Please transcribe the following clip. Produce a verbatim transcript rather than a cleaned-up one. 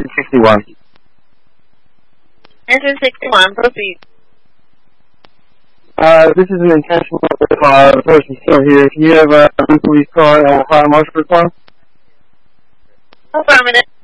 sixty-one. Engine sixty-one, proceed. Uh, this is an intentional uh, person still here. Can you have a uh, police car and a fire marshal respond? Affirmative.